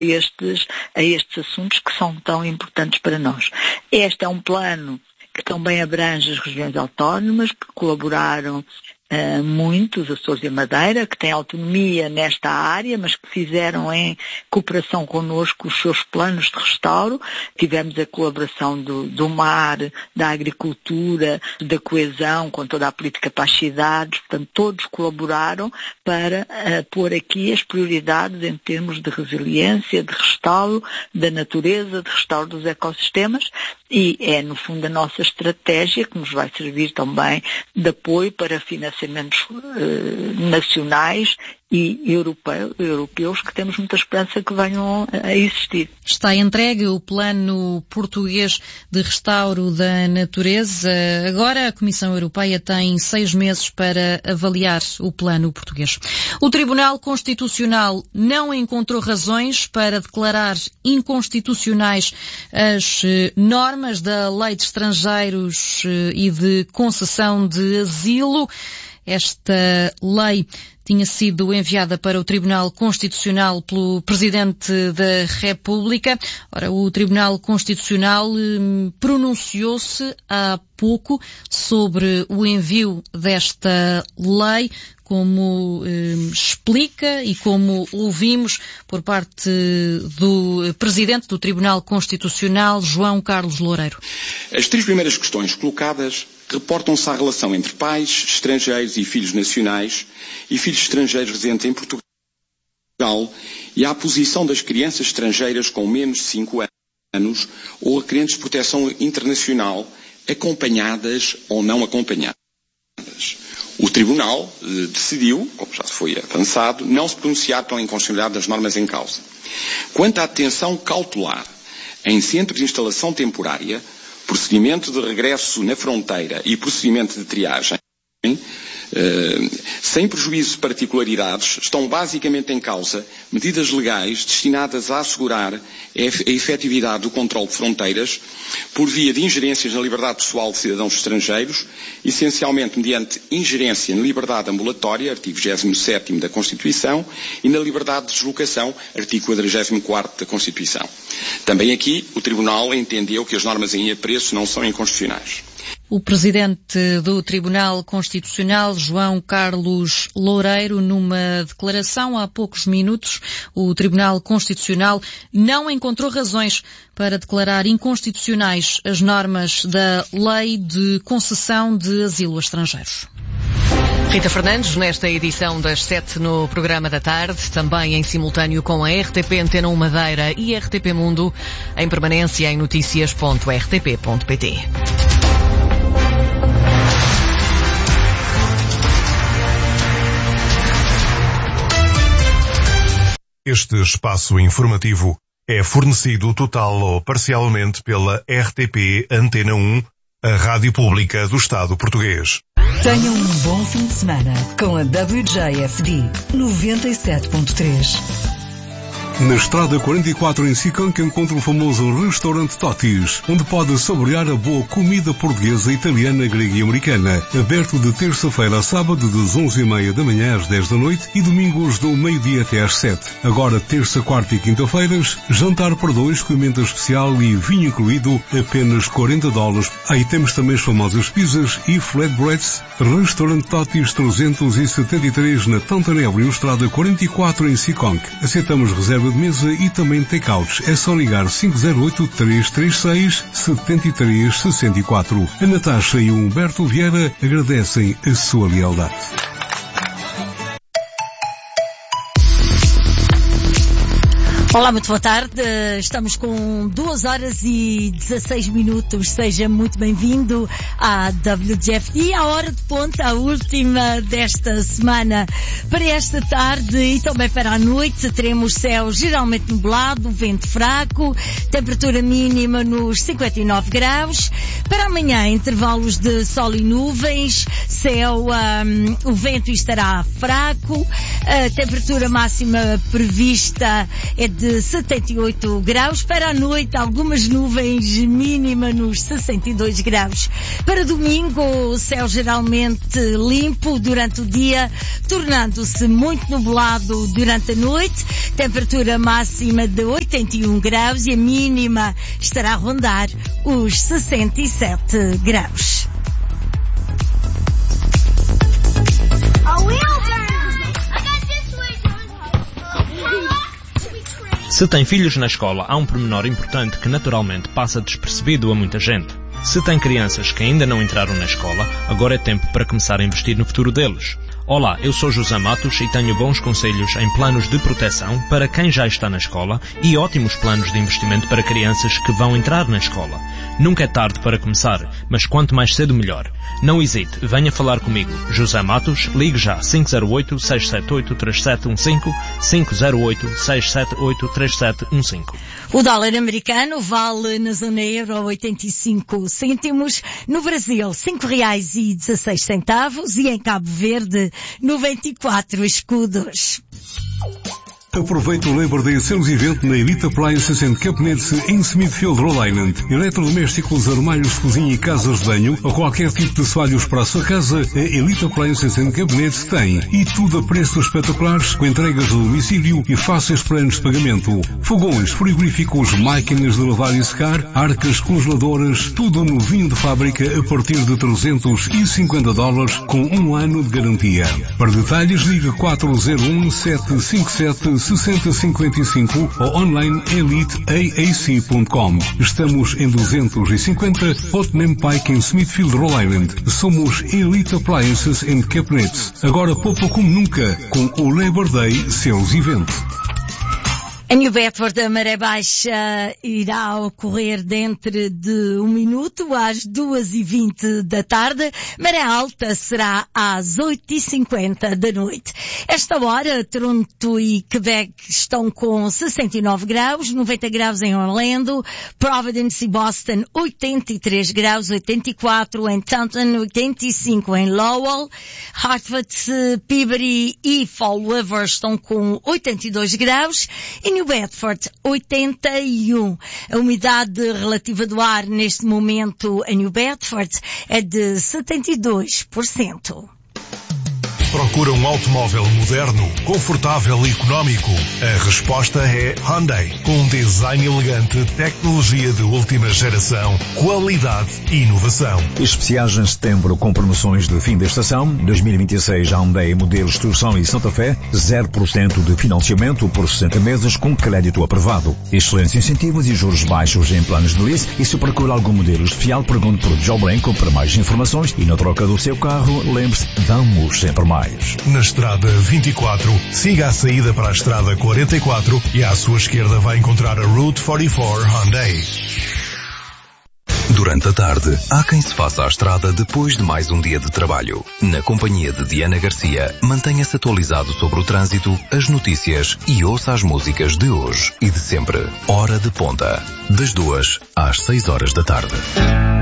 a estes assuntos que são tão importantes para nós. Este é um plano que também abrange as regiões autónomas, que colaboraram muito, os Açores e a Madeira, que têm autonomia nesta área, mas que fizeram em cooperação connosco os seus planos de restauro. Tivemos a colaboração do mar, da agricultura, da coesão, com toda a política para as cidades. Portanto, todos colaboraram para pôr aqui as prioridades em termos de resiliência, de restauro da natureza, de restauro dos ecossistemas. E é, no fundo, a nossa estratégia que nos vai servir também de apoio para financiamentos nacionais e europeus que temos muita esperança que venham a existir. Está entregue o Plano Português de Restauro da Natureza. Agora a Comissão Europeia tem 6 meses para avaliar o plano português. O Tribunal Constitucional não encontrou razões para declarar inconstitucionais as normas da Lei de Estrangeiros e de concessão de asilo. Esta lei tinha sido enviada para o Tribunal Constitucional pelo Presidente da República. Ora, o Tribunal Constitucional pronunciou-se há pouco sobre o envio desta lei, como explica e como ouvimos por parte do Presidente do Tribunal Constitucional, João Carlos Loureiro. As 3 primeiras questões colocadas reportam-se à relação entre pais estrangeiros e filhos nacionais e filhos estrangeiros residentes em Portugal e à posição das crianças estrangeiras com menos de 5 anos ou requerentes de proteção internacional, acompanhadas ou não acompanhadas. O Tribunal decidiu, como já foi avançado, não se pronunciar pela inconstitucionalidade das normas em causa. Quanto à detenção cautelar em centros de instalação temporária, procedimento de regresso na fronteira e procedimento de triagem, sem prejuízo de particularidades, estão basicamente em causa medidas legais destinadas a assegurar a efetividade do controle de fronteiras por via de ingerências na liberdade pessoal de cidadãos estrangeiros, essencialmente mediante ingerência na liberdade ambulatória, artigo 27º da Constituição, e na liberdade de deslocação, artigo 44º da Constituição. Também aqui o Tribunal entendeu que as normas em apreço não são inconstitucionais. O Presidente do Tribunal Constitucional, João Carlos Loureiro, numa declaração há poucos minutos, o Tribunal Constitucional não encontrou razões para declarar inconstitucionais as normas da Lei de Concessão de Asilo a Estrangeiros. Rita Fernandes, nesta edição das 7 no Programa da Tarde, também em simultâneo com a RTP Antena 1 Madeira e RTP Mundo, em permanência em noticias.rtp.pt. Este espaço informativo é fornecido total ou parcialmente pela RTP Antena 1, a Rádio Pública do Estado Português. Tenham um bom fim de semana com a WJFD 97.3. Na Estrada 44 em Sicão que encontra o famoso restaurante Totis, onde pode saborear a boa comida portuguesa, italiana, grega e americana. Aberto de terça-feira a sábado das 11h30 da manhã às 10 da noite e domingos do meio-dia até às 7. Agora terça, quarta e quinta-feiras, jantar para 2 com emenda especial e vinho incluído, apenas $40. Aí temos também as famosas pizzas e flatbreads. Restaurante Totis 373 na Tantanébrio, Estrada 44 em Sicão. Aceitamos reserva de mesa e também take-outs. É só ligar 508-336-7364. A Natasha e o Humberto Vieira agradecem a sua lealdade. Olá, muito boa tarde. Estamos com 2h16. Seja muito bem-vindo à WJFD, à hora de ponta, a última desta semana. Para esta tarde e também para a noite teremos céu geralmente nublado, vento fraco, temperatura mínima nos 59 graus. Para amanhã, intervalos de sol e nuvens, céu, o vento estará fraco, a temperatura máxima prevista é de de 78 graus. Para a noite, algumas nuvens, mínima nos 62 graus. Para domingo, o céu geralmente limpo durante o dia, tornando-se muito nublado durante a noite. Temperatura máxima de 81 graus e a mínima estará a rondar os 67 graus. Se tem filhos na escola, há um pormenor importante que naturalmente passa despercebido a muita gente. Se tem crianças que ainda não entraram na escola, agora é tempo para começar a investir no futuro deles. Olá, eu sou José Matos e tenho bons conselhos em planos de proteção para quem já está na escola e ótimos planos de investimento para crianças que vão entrar na escola. Nunca é tarde para começar, mas quanto mais cedo melhor. Não hesite, venha falar comigo. José Matos, ligue já 508-678-3715, 508-678-3715. O dólar americano vale na zona euro 85 cêntimos, no Brasil R$5,16 e em Cabo Verde 94 escudos. Aproveite o Labor Day Sales Event na Elite Appliances and Cabinets em Smithfield, Rhode Island. Eletrodomésticos, armários de cozinha e casas de banho, ou qualquer tipo de soalhos para a sua casa, a Elite Appliances and Cabinets tem. E tudo a preços espetaculares, com entregas de domicílio e fáceis planos de pagamento. Fogões, frigoríficos, máquinas de lavar e secar, arcas congeladoras, tudo novinho de fábrica a partir de $350 com 1 ano de garantia. Para detalhes, ligue 401-757-6055 ou online eliteaac.com. Estamos em 250 Putnam Pike em Smithfield, Rhode Island. Somos Elite Appliances and Cabinets. Agora poupa como nunca com o Labor Day Sales Event. Em New Bedford, a maré baixa irá ocorrer dentro de 1 minuto, às 2h20 da tarde. Maré alta será às 8h50 da noite. Esta hora, Toronto e Quebec estão com 69 graus, 90 graus em Orlando, Providence e Boston 83 graus, 84 em Taunton, 85 em Lowell, Hartford, Peabody e Fall River estão com 82 graus, e New Bedford, 81. A umidade relativa do ar neste momento em New Bedford é de 72%. Procura um automóvel moderno, confortável e económico? A resposta é Hyundai. Com um design elegante, tecnologia de última geração, qualidade e inovação. Especiais em setembro com promoções de fim da estação. 2026 Hyundai modelos Tucson e Santa Fé. 0% de financiamento por 60 meses com crédito aprovado. Excelentes incentivos e juros baixos em planos de lease. E se procura algum modelo especial, pergunte por Joe Branco para mais informações. E na troca do seu carro, lembre-se, damos sempre mais. Na estrada 24, siga a saída para a estrada 44 e à sua esquerda vai encontrar a Route 44 Hyundai. Durante a tarde, há quem se faça à estrada depois de mais um dia de trabalho. Na companhia de Diana Garcia, mantenha-se atualizado sobre o trânsito, as notícias e ouça as músicas de hoje e de sempre. Hora de Ponta, das 2 às 6 horas da tarde.